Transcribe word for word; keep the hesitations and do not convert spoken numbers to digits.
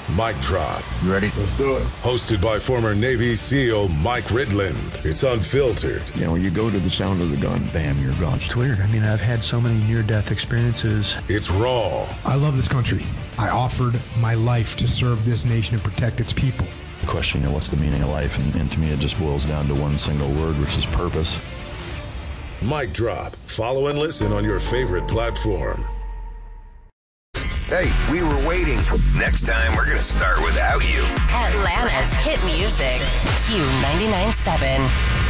Mic Drop. You ready? Let's do it. Hosted by former Navy SEAL Mike Ridland. It's unfiltered. You know, when you go to the sound of the gun, bam, you're gone. It's weird. I mean, I've had so many near-death experiences. It's raw. I love this country. I offered my life to serve this nation and protect its people. The question, you know, what's the meaning of life? And, and to me, it just boils down to one single word, which is purpose. Mic Drop. Follow and listen on your favorite platform. Hey, we were waiting. Next time, we're going to start without you. Atlanta's hit music. Q ninety-nine point seven.